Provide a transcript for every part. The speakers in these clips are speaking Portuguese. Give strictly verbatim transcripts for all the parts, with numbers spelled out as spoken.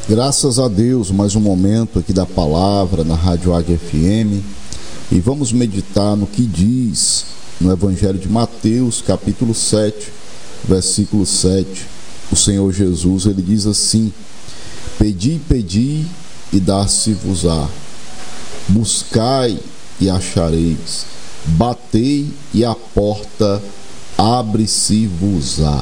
Graças a Deus, mais um momento aqui da palavra na Rádio Águia F M, e vamos meditar no que diz no Evangelho de Mateus, capítulo sete, versículo sete. O Senhor Jesus, ele diz assim: Pedi, pedi e dar-se-vos-á, buscai e achareis, batei e a porta abre-se-vos-á.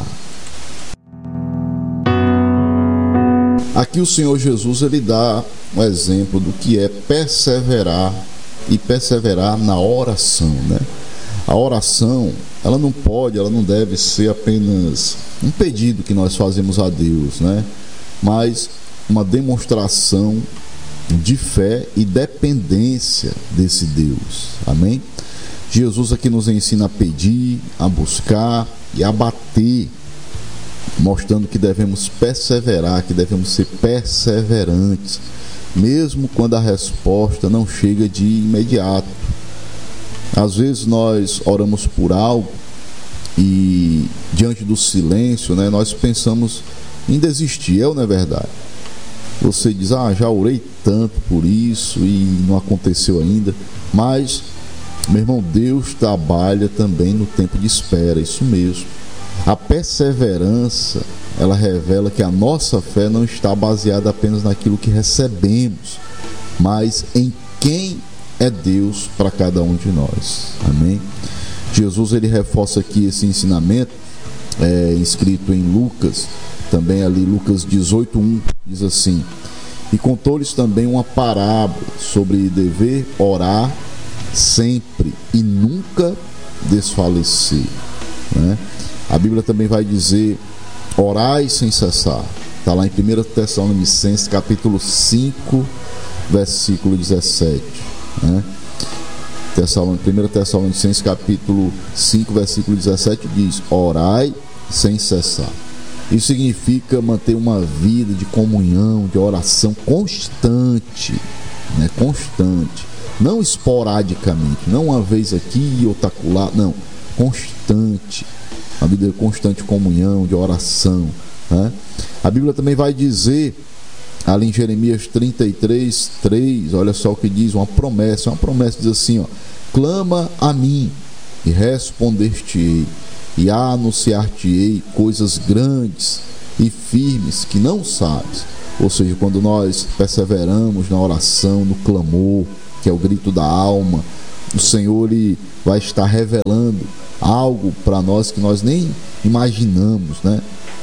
Aqui o Senhor Jesus, ele dá um exemplo do que é perseverar e perseverar na oração, né? A oração, ela não pode, ela não deve ser apenas um pedido que nós fazemos a Deus, né? Mas uma demonstração de fé e dependência desse Deus, amém? Jesus aqui nos ensina a pedir, a buscar e a bater, mostrando que devemos perseverar, que devemos ser perseverantes, mesmo quando a resposta não chega de imediato. Às vezes nós oramos por algo e, diante do silêncio, né, nós pensamos em desistir, é ou não é verdade? Você diz, ah, já orei tanto por isso e não aconteceu ainda. Mas, meu irmão, Deus trabalha também no tempo de espera, isso mesmo. A perseverança, ela revela que a nossa fé não está baseada apenas naquilo que recebemos, mas em quem é Deus para cada um de nós. Amém? Jesus, ele reforça aqui esse ensinamento, é, escrito em Lucas, também ali, Lucas dezoito, um, diz assim: E contou-lhes também uma parábola sobre dever orar sempre e nunca desfalecer, né? A Bíblia também vai dizer: orai sem cessar. Está lá em primeira Tessalonicenses, capítulo cinco, versículo dezessete, né? primeira Tessalonicenses, capítulo cinco, versículo dezessete diz: orai sem cessar. Isso significa manter uma vida de comunhão, de oração constante, né? Constante, não esporadicamente, não uma vez aqui e outra acolá, não, constante. A vida de constante comunhão, de oração, né? A Bíblia também vai dizer, ali em Jeremias trinta e três, três, olha só o que diz, uma promessa, uma promessa diz assim, ó: clama a mim e responder-te-ei, e anunciar-te-ei coisas grandes e firmes que não sabes. Ou seja, quando nós perseveramos na oração, no clamor, que é o grito da alma, o Senhor, ele vai estar revelando algo para nós que nós nem imaginamos, né?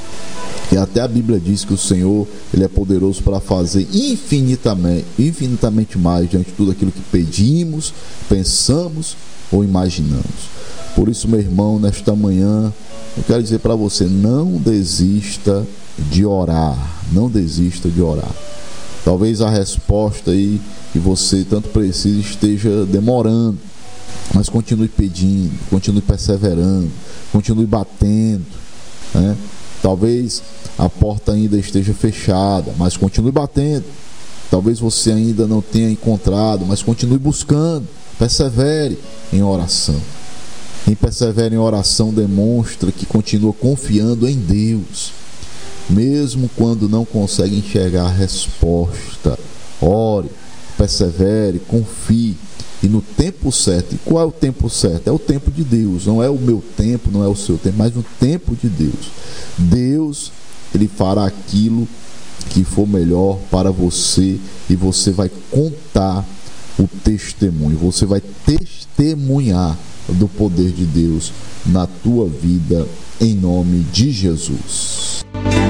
E até a Bíblia diz que o Senhor, ele é poderoso para fazer infinitamente, infinitamente mais diante de tudo aquilo que pedimos, pensamos ou imaginamos. Por isso, meu irmão, nesta manhã, eu quero dizer para você: não desista de orar, não desista de orar. Talvez a resposta aí que você tanto precisa esteja demorando, mas continue pedindo, continue perseverando, continue batendo, né? Talvez a porta ainda esteja fechada, mas continue batendo. Talvez você ainda não tenha encontrado, mas continue buscando. Persevere em oração. Quem persevera em oração demonstra que continua confiando em Deus, mesmo quando não consegue enxergar a resposta. Ore, persevere, confie. E no tempo certo. E qual é o tempo certo? É o tempo de Deus. Não é o meu tempo, não é o seu tempo, mas o tempo de Deus. Deus, ele fará aquilo que for melhor para você, e você vai contar o testemunho. Você vai testemunhar do poder de Deus na tua vida, em nome de Jesus.